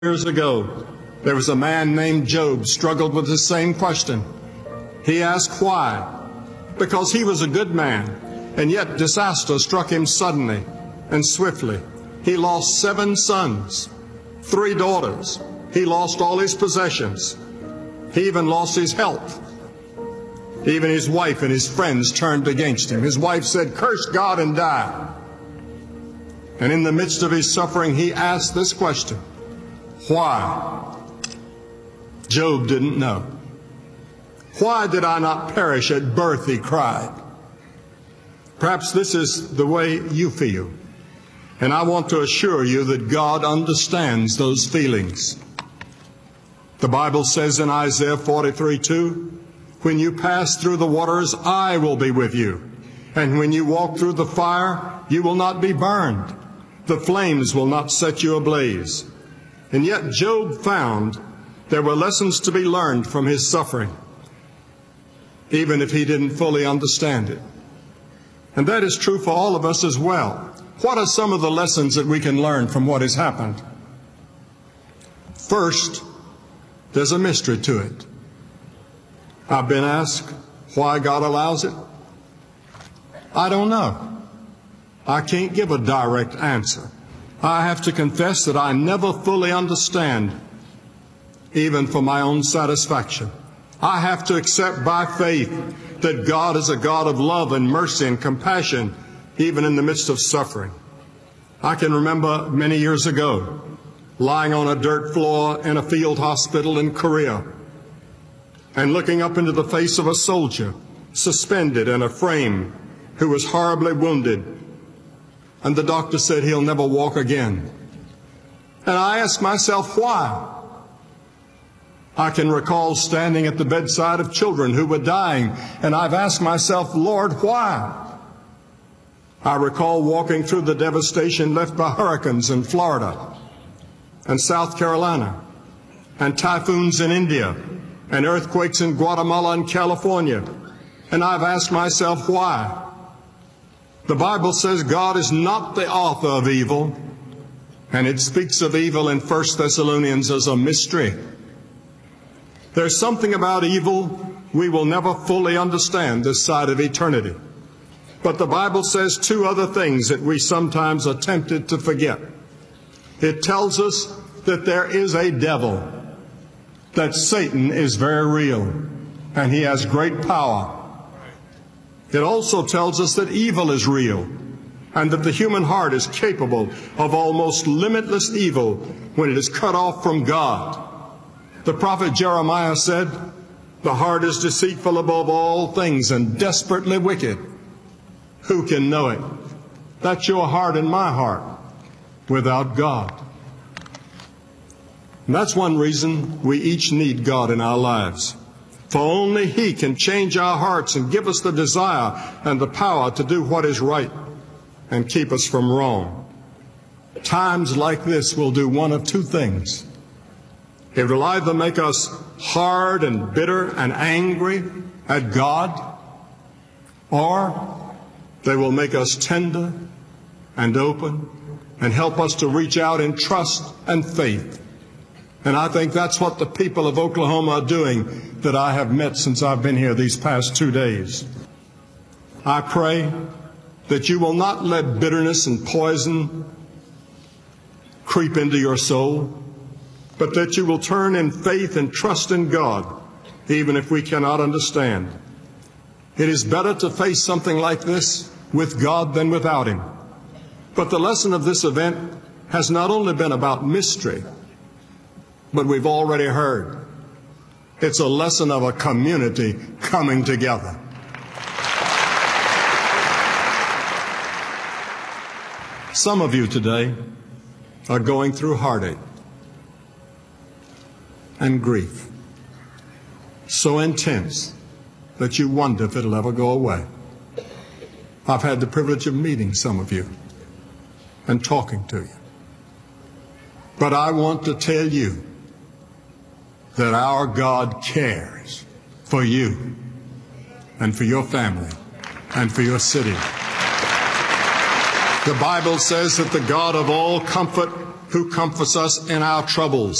Years ago, there was a man named Job struggled with the same question. He asked why, because he was a good man, and yet disaster struck him suddenly and swiftly. He lost 7 sons, 3 daughters. He lost all his possessions. He even lost his health. Even his wife and his friends turned against him. His wife said, "Curse God and die." And in the midst of his suffering, he asked this question: why? Job didn't know. Why did I not perish at birth, he cried. Perhaps this is the way you feel. And I want to assure you that God understands those feelings. The Bible says in Isaiah 43:2, "When you pass through the waters, I will be with you. And when you walk through the fire, you will not be burned. The flames will not set you ablaze." And yet Job found there were lessons to be learned from his suffering, even if he didn't fully understand it. And that is true for all of us as well. What are some of the lessons that we can learn from what has happened? First, there's a mystery to it. I've been asked why God allows it. I don't know. I can't give a direct answer. I have to confess that I never fully understand, even for my own satisfaction. I have to accept by faith that God is a God of love and mercy and compassion, even in the midst of suffering. I can remember many years ago lying on a dirt floor in a field hospital in Korea and looking up into the face of a soldier suspended in a frame who was horribly wounded. And the doctor said he'll never walk again. And I asked myself, why? I can recall standing at the bedside of children who were dying, and I've asked myself, Lord, why? I recall walking through the devastation left by hurricanes in Florida and South Carolina, and typhoons in India, and earthquakes in Guatemala and California. And I've asked myself, why? The Bible says God is not the author of evil, and it speaks of evil in 1 Thessalonians as a mystery. There's something about evil we will never fully understand this side of eternity. But the Bible says 2 other things that we sometimes are tempted to forget. It tells us that there is a devil, that Satan is very real, and he has great power. It also tells us that evil is real, and that the human heart is capable of almost limitless evil when it is cut off from God. The prophet Jeremiah said, "The heart is deceitful above all things and desperately wicked. Who can know it?" That's your heart and my heart without God. And that's one reason we each need God in our lives. For only He can change our hearts and give us the desire and the power to do what is right and keep us from wrong. Times like this will do one of 2 things. It will either make us hard and bitter and angry at God, or they will make us tender and open and help us to reach out in trust and faith. And I think that's what the people of Oklahoma are doing that I have met since I've been here these past 2 days. I pray that you will not let bitterness and poison creep into your soul, but that you will turn in faith and trust in God, even if we cannot understand. It is better to face something like this with God than without Him. But the lesson of this event has not only been about mystery, but we've already heard it's a lesson of a community coming together. Some of you today are going through heartache and grief so intense that you wonder if it'll ever go away. I've had the privilege of meeting some of you and talking to you. But I want to tell you that our God cares for you and for your family and for your city. The Bible says that the God of all comfort who comforts us in our troubles.